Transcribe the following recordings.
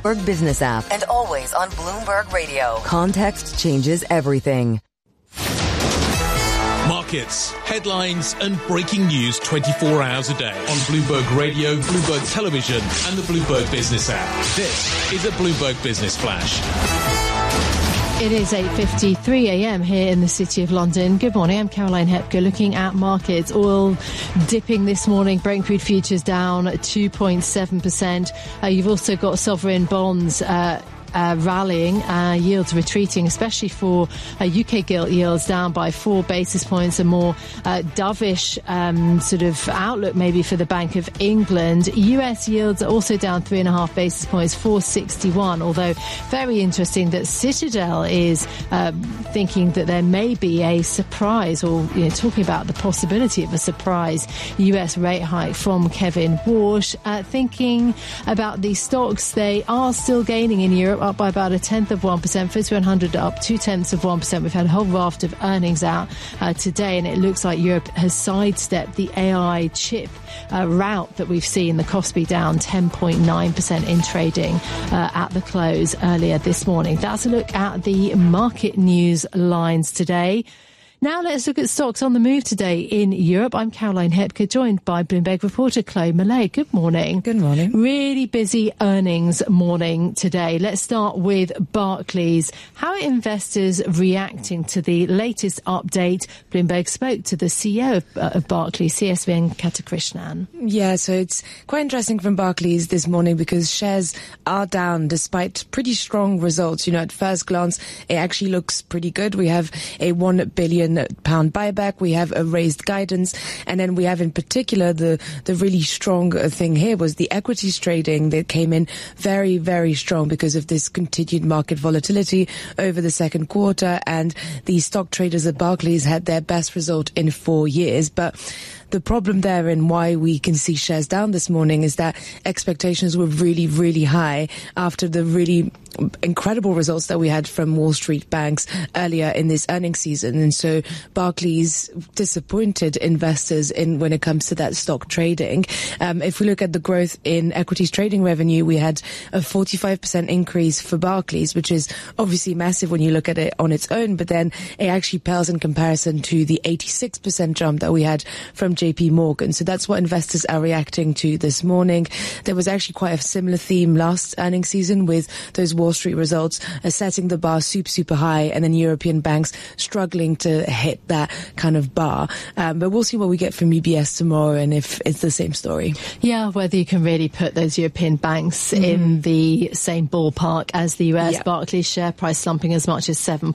Bloomberg Business app. And always on Bloomberg Radio. Context changes everything. Markets, headlines and breaking news 24 hours a day on Bloomberg Radio, Bloomberg Television and the Bloomberg Business app. This is a Bloomberg Business Flash. It is 8:53 a.m. here in the City of London. Good morning, I'm Caroline Hepker looking at markets. Oil dipping this morning, Brent crude futures down 2.7%. You've also got sovereign bonds rallying, yields retreating, especially for UK gilt yields down by 4 basis points, a more dovish sort of outlook maybe for the Bank of England. US yields are also down 3.5 basis points, 461, although very interesting that Citadel is thinking that there may be a surprise, or talking about the possibility of a surprise US rate hike from Kevin Warsh. Thinking about these stocks, they are still gaining in Europe, up by about 1/10 of 1%. FTSE 100 up 0.2 of 1%. We've had a whole raft of earnings out today, and it looks like Europe has sidestepped the AI chip route that we've seen. The Kospi down 10.9% in trading at the close earlier this morning. That's a look at the market news lines today. Now let's look at stocks on the move today in Europe. I'm Caroline Hepker, joined by Bloomberg reporter Chloe Millay. Good morning. Good morning. Really busy earnings morning today. Let's start with Barclays. How are investors reacting to the latest update? Bloomberg spoke to the CEO of Barclays, CS Venkatakrishnan. Yeah, so it's quite interesting from Barclays this morning because shares are down despite pretty strong results. At first glance, it actually looks pretty good. We have a £1 billion buyback, we have a raised guidance, and then we have in particular the really strong thing here was the equities trading that came in very, very strong because of this continued market volatility over the second quarter, and the stock traders at Barclays had their best result in 4 years. But the problem there and why we can see shares down this morning is that expectations were really, really high after the really incredible results that we had from Wall Street banks earlier in this earnings season. And so Barclays disappointed investors when it comes to that stock trading. If we look at the growth in equities trading revenue, we had a 45% increase for Barclays, which is obviously massive when you look at it on its own, but then it actually pales in comparison to the 86% jump that we had from JP Morgan. So that's what investors are reacting to this morning. There was actually quite a similar theme last earnings season with those Wall Street results setting the bar super high, and then European banks struggling to hit that kind of bar. But we'll see what we get from UBS tomorrow and if it's the same story. Yeah, whether you can really put those European banks in the same ballpark as the US. Yeah. Barclays share price slumping as much as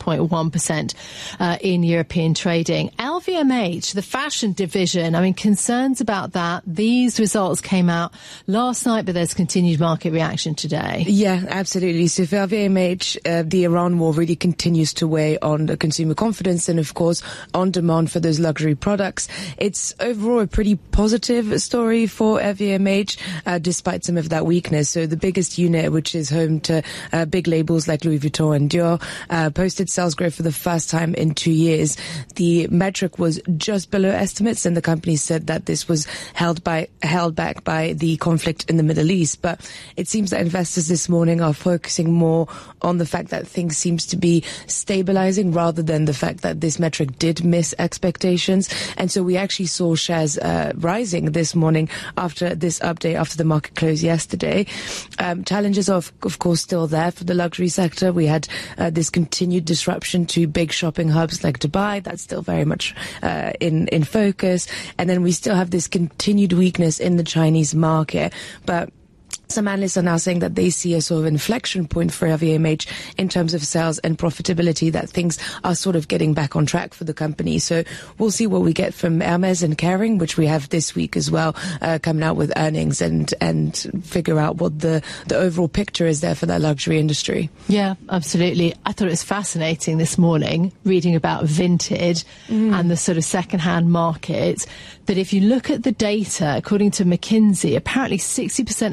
7.1% in European trading. LVMH, the fashion division, concerns about that. These results came out last night, but there's continued market reaction today. Yeah, absolutely. So for LVMH, the Iran war really continues to weigh on the consumer confidence and, of course, on demand for those luxury products. It's overall a pretty positive story for LVMH, despite some of that weakness. So the biggest unit, which is home to big labels like Louis Vuitton and Dior, posted sales growth for the first time in 2 years. The metric was just below estimates, and the company said that this was held back by the conflict in the Middle East. But it seems that investors this morning are focusing more on the fact that things seems to be stabilizing rather than the fact that this metric did miss expectations. And so we actually saw shares rising this morning after this update, after the market closed yesterday. Challenges are, of course, still there for the luxury sector. We had this continued disruption to big shopping hubs like Dubai. That's still very much in focus. And then we still have this continued weakness in the Chinese market. But some analysts are now saying that they see a sort of inflection point for LVMH in terms of sales and profitability, that things are sort of getting back on track for the company. So we'll see what we get from Hermes and Kering, which we have this week as well, coming out with earnings and figure out what the overall picture is there for that luxury industry. Yeah, absolutely. I thought it was fascinating this morning reading about vintage and the sort of second-hand market, that if you look at the data, according to McKinsey, apparently 60% of global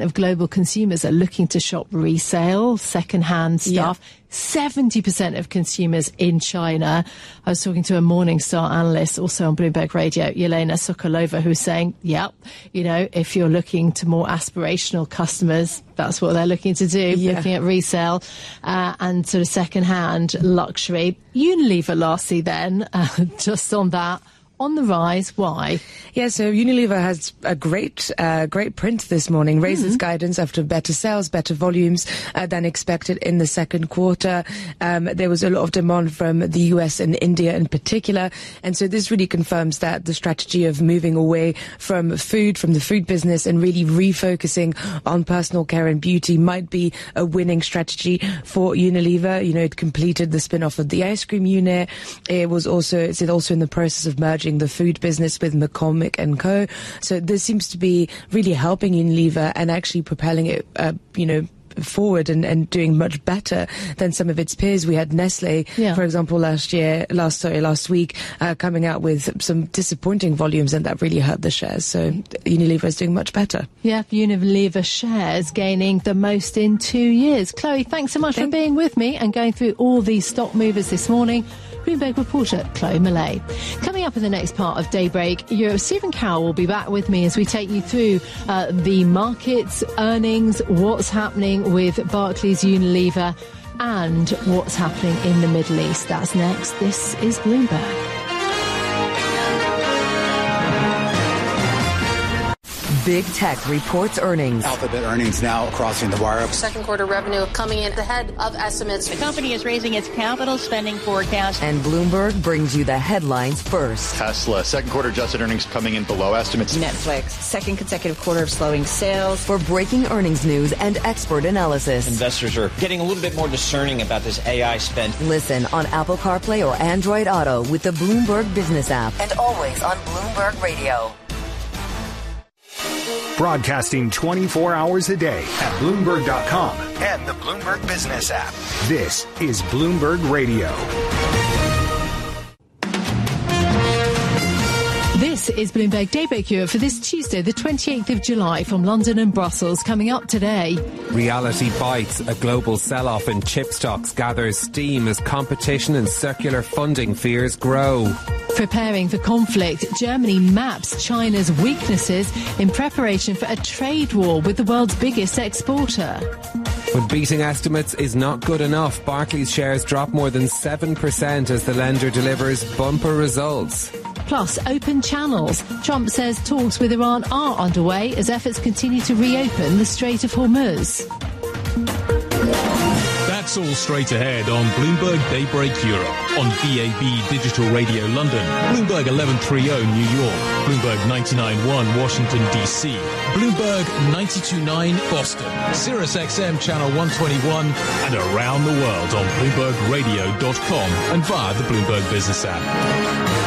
global consumers are looking to shop resale, second-hand stuff. 70% of consumers in China. I was talking to a Morningstar analyst also on Bloomberg Radio, Yelena Sokolova, who's saying, if you're looking to more aspirational customers, that's what they're looking to do, looking at resale and sort of second-hand luxury. Unilever, lastly, then, just on that. On the rise, why? Yeah, so Unilever has a great print this morning, raised its guidance after better sales, better volumes than expected in the second quarter. There was a lot of demand from the US and India in particular. And so this really confirms that the strategy of moving away from the food business and really refocusing on personal care and beauty might be a winning strategy for Unilever. It completed the spin-off of the ice cream unit. It's also in the process of merging the food business with McCormick & Co. So this seems to be really helping Unilever and actually propelling it, forward and doing much better than some of its peers. We had Nestle, for example, last week, coming out with some disappointing volumes, and that really hurt the shares. So Unilever is doing much better. Yeah, Unilever shares gaining the most in 2 years. Chloe, thanks so much for being with me and going through all these stock movers this morning. Bloomberg reporter Chloe Millay. Coming up in the next part of Daybreak Europe, Stephen Carroll will be back with me as we take you through the markets, earnings, what's happening with Barclays, Unilever, and what's happening in the Middle East. That's next. This is Bloomberg. Big Tech reports earnings. Alphabet earnings now crossing the wire. Second quarter revenue coming in ahead of estimates. The company is raising its capital spending forecast. And Bloomberg brings you the headlines first. Tesla, second quarter adjusted earnings coming in below estimates. Netflix, second consecutive quarter of slowing sales. For breaking earnings news and expert analysis. Investors are getting a little bit more discerning about this AI spend. Listen on Apple CarPlay or Android Auto with the Bloomberg Business app. And always on Bloomberg Radio. Broadcasting 24 hours a day at Bloomberg.com and the Bloomberg Business app. This is Bloomberg Radio. This is Bloomberg Daybreak Europe for this Tuesday, the 28th of July, from London and Brussels. Coming up today. Reality bites. A global sell-off in chip stocks gathers steam as competition and circular funding fears grow. Preparing for conflict, Germany maps China's weaknesses in preparation for a trade war with the world's biggest exporter. But beating estimates is not good enough. Barclays shares drop more than 7% as the lender delivers bumper results. Plus, open channels. Trump says talks with Iran are underway as efforts continue to reopen the Strait of Hormuz. That's all straight ahead on Bloomberg Daybreak Europe, on DAB Digital Radio London, Bloomberg 1130 New York, Bloomberg 99.1 Washington, D.C., Bloomberg 92.9 Boston, Sirius XM Channel 121, and around the world on BloombergRadio.com and via the Bloomberg Business app.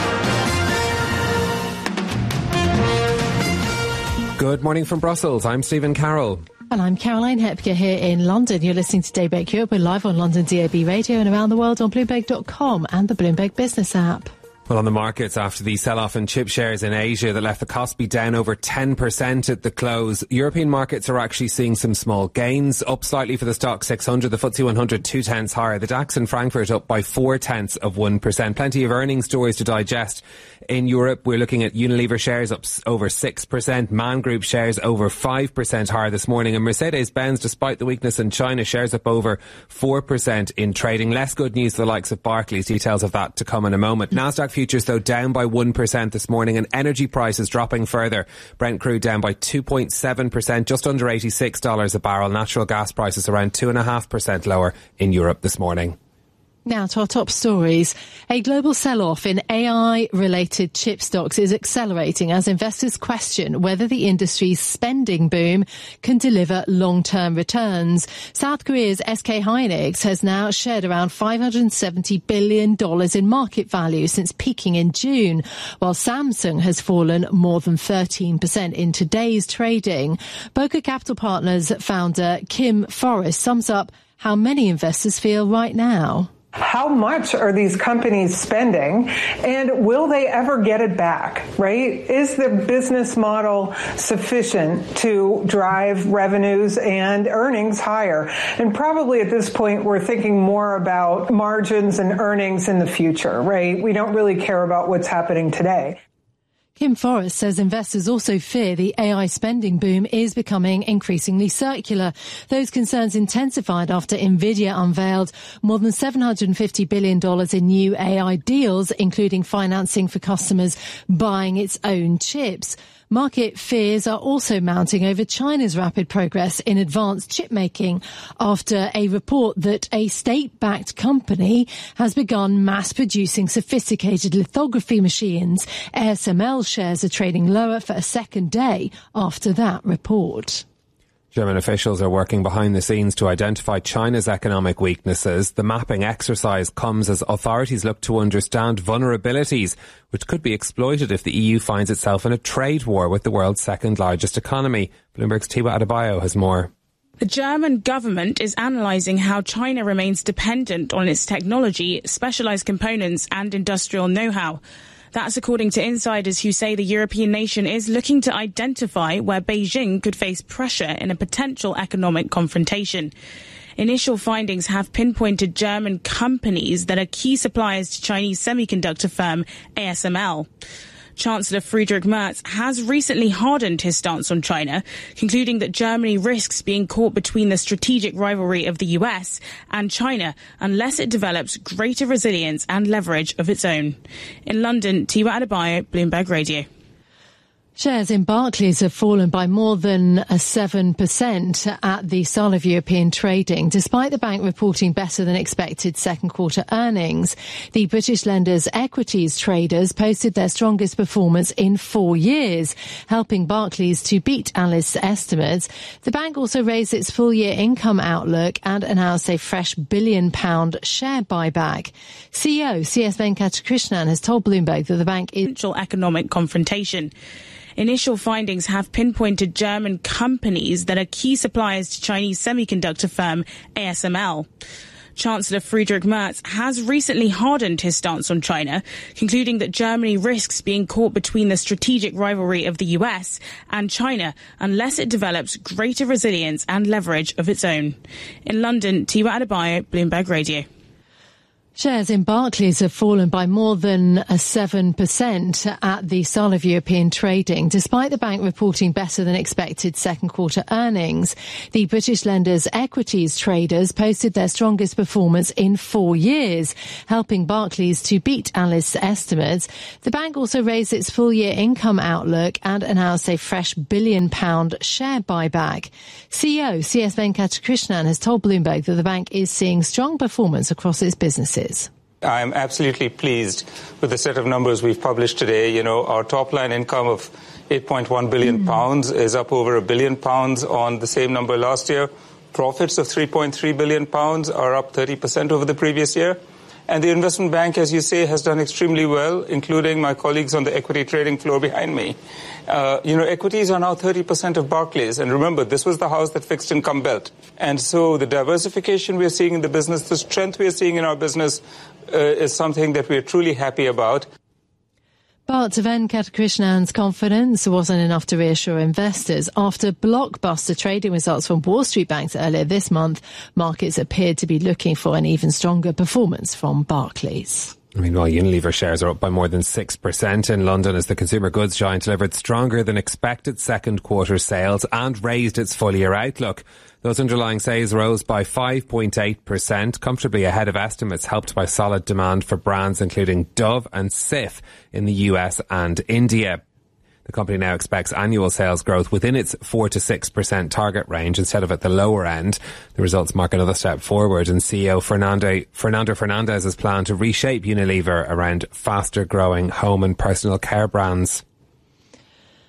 Good morning from Brussels. I'm Stephen Carroll. And I'm Caroline Hepker here in London. You're listening to Daybreak Europe. We're live on London DAB Radio and around the world on Bloomberg.com and the Bloomberg Business app. Well, on the markets, after the sell-off in chip shares in Asia that left the Kospi down over 10% at the close, European markets are actually seeing some small gains, up slightly for the Stoxx 600, the FTSE 100 2/10 higher, the DAX in Frankfurt up by 0.4%. Plenty of earnings stories to digest. In Europe, we're looking at Unilever shares up over 6%, Man Group shares over 5% higher this morning, and Mercedes-Benz, despite the weakness in China, shares up over 4% in trading. Less good news for the likes of Barclays. Details of that to come in a moment. Nasdaq futures, though, down by 1% this morning, and energy prices dropping further. Brent crude down by 2.7%, just under $86 a barrel. Natural gas prices around 2.5% lower in Europe this morning. Now to our top stories. A global sell-off in AI-related chip stocks is accelerating as investors question whether the industry's spending boom can deliver long-term returns. South Korea's SK Hynix has now shed around $570 billion in market value since peaking in June, while Samsung has fallen more than 13% in today's trading. Boca Capital Partners founder Kim Forrest sums up how many investors feel right now. How much are these companies spending, and will they ever get it back, right? Is the business model sufficient to drive revenues and earnings higher? And probably at this point, we're thinking more about margins and earnings in the future, right? We don't really care about what's happening today. Kim Forrest says investors also fear the AI spending boom is becoming increasingly circular. Those concerns intensified after Nvidia unveiled more than $750 billion in new AI deals, including financing for customers buying its own chips. Market fears are also mounting over China's rapid progress in advanced chip making after a report that a state-backed company has begun mass producing sophisticated lithography machines. ASML shares are trading lower for a second day after that report. German officials are working behind the scenes to identify China's economic weaknesses. The mapping exercise comes as authorities look to understand vulnerabilities which could be exploited if the EU finds itself in a trade war with the world's second largest economy. Bloomberg's Tiwa Adebayo has more. The German government is analysing how China remains dependent on its technology, specialised components and industrial know-how. That's according to insiders who say the European nation is looking to identify where Beijing could face pressure in a potential economic confrontation. Initial findings have pinpointed German companies that are key suppliers to Chinese semiconductor firm ASML. Chancellor Friedrich Merz has recently hardened his stance on China, concluding that Germany risks being caught between the strategic rivalry of the US and China unless it develops greater resilience and leverage of its own. In London, Tiwa Adebayo, Bloomberg Radio. Shares in Barclays have fallen by more than 7% at the start of European trading, despite the bank reporting better than expected second quarter earnings. The British lender's equities traders posted their strongest performance in 4 years, helping Barclays to beat analysts' estimates. The bank also raised its full-year income outlook and announced a fresh £1 billion share buyback. CEO CS Venkatakrishnan has told Bloomberg that the bank is potential economic confrontation. Initial findings have pinpointed German companies that are key suppliers to Chinese semiconductor firm ASML. Chancellor Friedrich Merz has recently hardened his stance on China, concluding that Germany risks being caught between the strategic rivalry of the US and China unless it develops greater resilience and leverage of its own. In London, Tiwa Adebayo, Bloomberg Radio. Shares in Barclays have fallen by more than 7% at the start of European trading, despite the bank reporting better than expected second quarter earnings. The British lender's equities traders posted their strongest performance in 4 years, helping Barclays to beat analysts' estimates. The bank also raised its full-year income outlook and announced a fresh £1 billion share buyback. CEO CS Venkatakrishnan has told Bloomberg that the bank is seeing strong performance across its businesses. I'm absolutely pleased with the set of numbers we've published today. You know, our top line income of £8.1 billion is up over £1 billion on the same number last year. Profits of £3.3 billion are up 30% over the previous year. And the investment bank, as you say, has done extremely well, including my colleagues on the equity trading floor behind me. Equities are now 30% of Barclays. And remember, this was the house that fixed income built. And so the diversification we are seeing in the business, the strength we are seeing in our business is something that we are truly happy about. But Venkatakrishna's confidence wasn't enough to reassure investors. After blockbuster trading results from Wall Street banks earlier this month, markets appeared to be looking for an even stronger performance from Barclays. Meanwhile, Unilever shares are up by more than 6% in London as the consumer goods giant delivered stronger than expected second quarter sales and raised its full year outlook. Those underlying sales rose by 5.8%, comfortably ahead of estimates, helped by solid demand for brands including Dove and Cif in the US and India. The company now expects annual sales growth within its 4 to 6% target range instead of at the lower end. The results mark another step forward in CEO Fernando Fernandez's plan to reshape Unilever around faster growing home and personal care brands.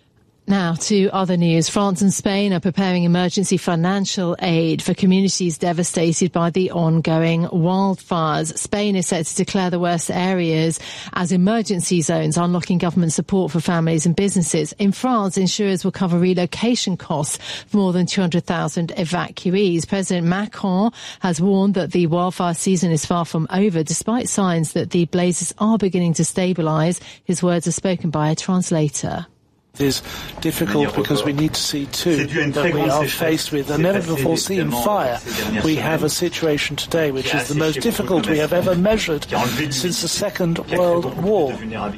Now to other news. France and Spain are preparing emergency financial aid for communities devastated by the ongoing wildfires. Spain is set to declare the worst areas as emergency zones, unlocking government support for families and businesses. In France, insurers will cover relocation costs for more than 200,000 evacuees. President Macron has warned that the wildfire season is far from over, despite signs that the blazes are beginning to stabilise. His words are spoken by a translator. It is difficult because we need to see too that we are faced with a never-before-seen fire. We have a situation today which is the most difficult we have ever measured since the Second World War.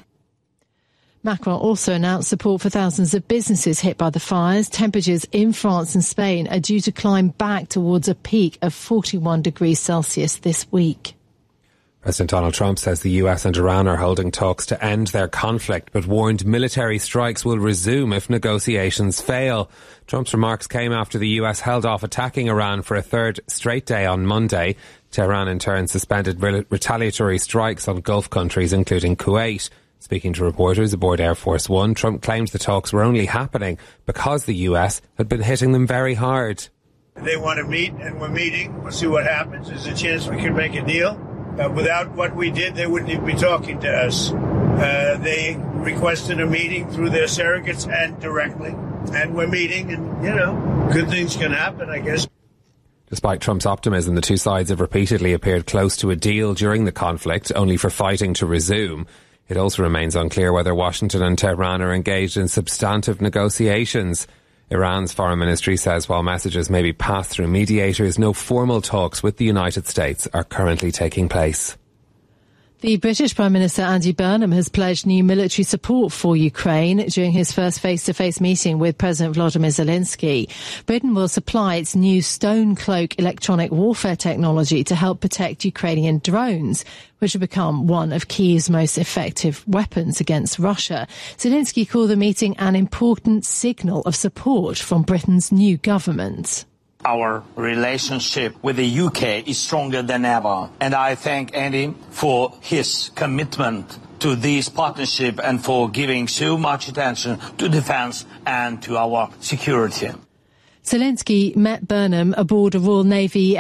Macron also announced support for thousands of businesses hit by the fires. Temperatures in France and Spain are due to climb back towards a peak of 41 degrees Celsius this week. President Donald Trump says the US and Iran are holding talks to end their conflict, but warned military strikes will resume if negotiations fail. Trump's remarks came after the US held off attacking Iran for a third straight day on Monday. Tehran in turn suspended retaliatory strikes on Gulf countries, including Kuwait. Speaking to reporters aboard Air Force One, Trump claimed the talks were only happening because the US had been hitting them very hard. They want to meet, and we're meeting. We'll see what happens. There's a chance we can make a deal. Without what we did, they wouldn't even be talking to us. They requested a meeting through their surrogates and directly. And we're meeting, and, good things can happen, I guess. Despite Trump's optimism, the two sides have repeatedly appeared close to a deal during the conflict, only for fighting to resume. It also remains unclear whether Washington and Tehran are engaged in substantive negotiations. Iran's foreign ministry says while messages may be passed through mediators, no formal talks with the United States are currently taking place. The British Prime Minister Andy Burnham has pledged new military support for Ukraine during his first face-to-face meeting with President Volodymyr Zelensky. Britain will supply its new Stone Cloak electronic warfare technology to help protect Ukrainian drones, which have become one of Kyiv's most effective weapons against Russia. Zelensky called the meeting an important signal of support from Britain's new government. Our relationship with the UK is stronger than ever, and I thank Andy for his commitment to this partnership and for giving so much attention to defence and to our security. Zelensky met Burnham aboard a Royal Navy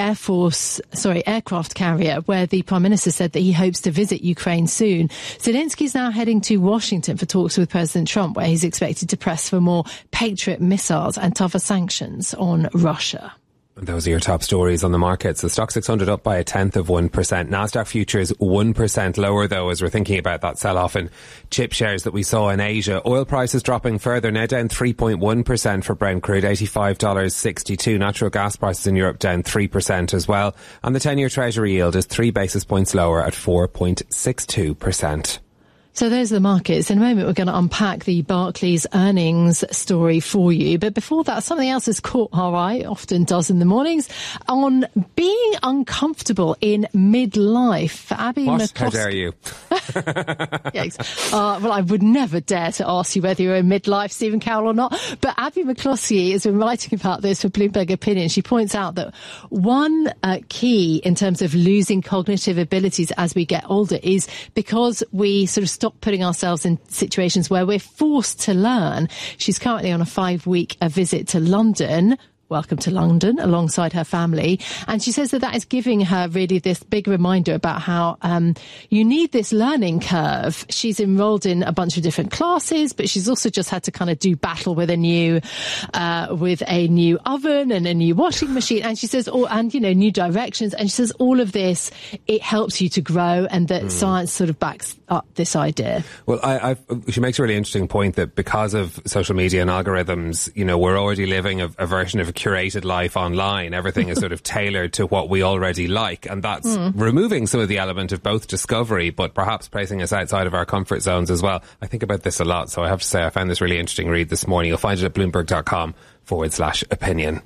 aircraft carrier, where the Prime Minister said that he hopes to visit Ukraine soon. Zelensky's now heading to Washington for talks with President Trump, where he's expected to press for more Patriot missiles and tougher sanctions on Russia. Those are your top stories on the markets. The Stock 600 up by 0.1%. Nasdaq futures 1% lower, though, as we're thinking about that sell-off in chip shares that we saw in Asia. Oil prices dropping further, now down 3.1% for Brent crude, $85.62. Natural gas prices in Europe down 3% as well. And the 10-year Treasury yield is 3 basis points lower at 4.62%. So those are the markets. In a moment, we're going to unpack the Barclays earnings story for you. But before that, something else has caught our eye, often does in the mornings, on being uncomfortable in midlife. Abby McCloskey. How dare you? Yikes. Well, I would never dare to ask you whether you're in midlife, Stephen Cowell, or not. But Abby McCloskey has been writing about this for Bloomberg Opinion. She points out that one key in terms of losing cognitive abilities as we get older is because we sort of stop putting ourselves in situations where we're forced to learn. She's currently on a 5-week visit to London. Welcome to London, alongside her family. And she says that that is giving her really this big reminder about how you need this learning curve. She's enrolled in a bunch of different classes, but she's also just had to kind of do battle with a new oven and a new washing machine. And she says, new directions. And she says all of this, it helps you to grow, and that science sort of backs up this idea. Well, she makes a really interesting point that because of social media and algorithms, we're already living a version of a curated life online. Everything is sort of tailored to what we already like, and that's removing some of the element of both discovery, but perhaps placing us outside of our comfort zones as well. I think about this a lot, so I have to say I found this really interesting read this morning. You'll find it at bloomberg.com/opinion.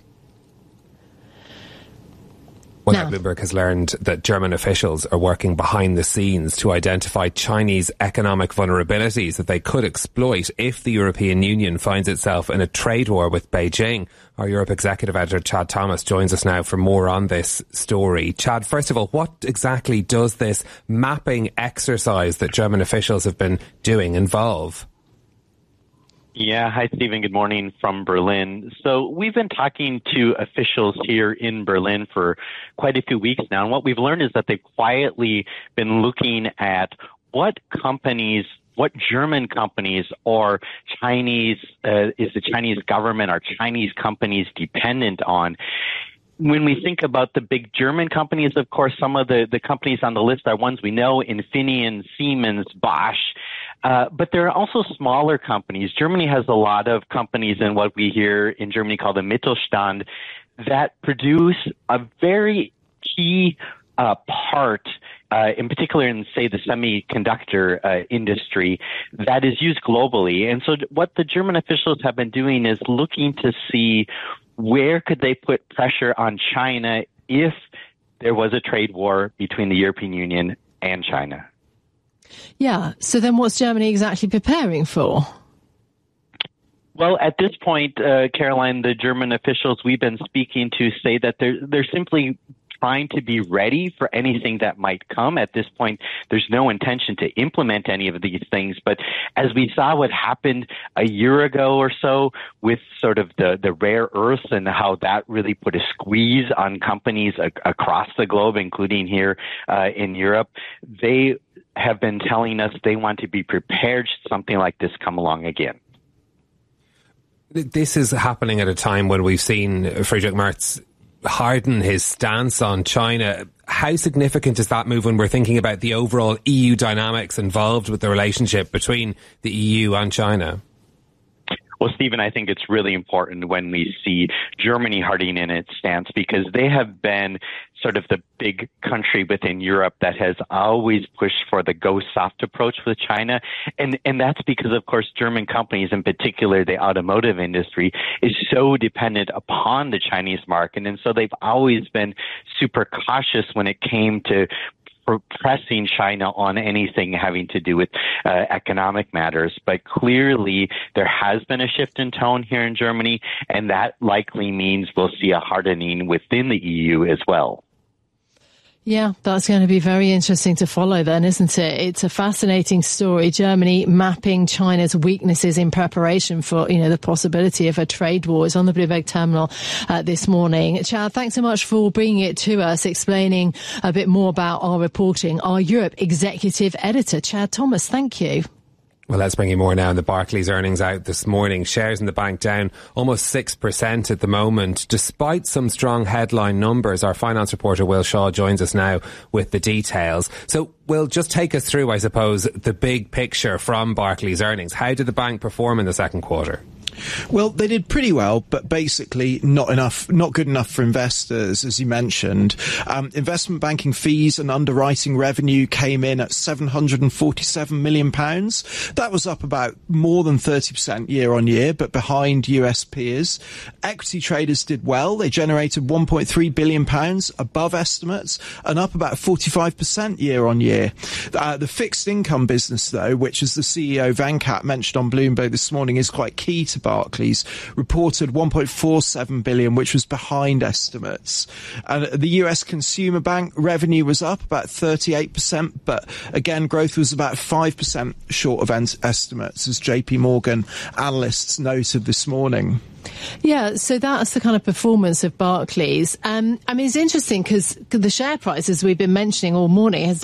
Well, now Bloomberg has learned that German officials are working behind the scenes to identify Chinese economic vulnerabilities that they could exploit if the European Union finds itself in a trade war with Beijing. Our Europe Executive Editor Chad Thomas joins us now for more on this story. Chad, first of all, what exactly does this mapping exercise that German officials have been doing involve? Yeah. Hi, Stephen. Good morning from Berlin. So we've been talking to officials here in Berlin for quite a few weeks now. And what we've learned is that they've quietly been looking at what German companies or Chinese, is the Chinese government or Chinese companies dependent on. When we think about the big German companies, of course, some of the companies on the list are ones we know, Infineon, Siemens, Bosch. But there are also smaller companies. Germany has a lot of companies in what we here in Germany call the Mittelstand that produce a very key part, in particular in, say, the semiconductor industry that is used globally. And so what the German officials have been doing is looking to see where could they put pressure on China if there was a trade war between the European Union and China. Yeah. So then what's Germany exactly preparing for? Well, at this point, Caroline, the German officials we've been speaking to say that they're simply trying to be ready for anything that might come. At this point, there's no intention to implement any of these things. But as we saw what happened a year ago or so with sort of the rare earths and how that really put a squeeze on companies across the globe, including here in Europe, they have been telling us they want to be prepared should something like this come along again. This is happening at a time when we've seen Friedrich Merz harden his stance on China. How significant is that move when we're thinking about the overall EU dynamics involved with the relationship between the EU and China? Well, Stephen, I think it's really important when we see Germany hardening in its stance because they have been sort of the big country within Europe that has always pushed for the go soft approach with China. And that's because, of course, German companies, in particular the automotive industry, is so dependent upon the Chinese market. And so they've always been super cautious when it came to pressing China on anything having to do with economic matters. But clearly there has been a shift in tone here in Germany, and that likely means we'll see a hardening within the EU as well. Yeah, that's going to be very interesting to follow then, isn't it? It's a fascinating story. Germany mapping China's weaknesses in preparation for, the possibility of a trade war. It's on the Bloomberg terminal this morning. Chad, thanks so much for bringing it to us, explaining a bit more about our reporting. Our Europe executive editor, Chad Thomas, thank you. Well, let's bring you more now. The Barclays earnings out this morning. Shares in the bank down almost 6% at the moment, despite some strong headline numbers. Our finance reporter, Will Shaw, joins us now with the details. So, Will, just take us through, I suppose, the big picture from Barclays earnings. How did the bank perform in the second quarter? Well, they did pretty well, but basically not good enough for investors, as you mentioned. Investment banking fees and underwriting revenue came in at £747 million. That was up about more than 30% year on year, but behind US peers. Equity traders did well. They generated £1.3 billion above estimates and up about 45% year on year. The fixed income business, though, which as the CEO Venkat mentioned on Bloomberg this morning, is quite key to Barclays, reported $1.47 billion, which was behind estimates. And the US Consumer Bank revenue was up about 38%, but again, growth was about 5% short of estimates, as JP Morgan analysts noted this morning. Yeah, so that's the kind of performance of Barclays. It's interesting because the share price, as we've been mentioning all morning,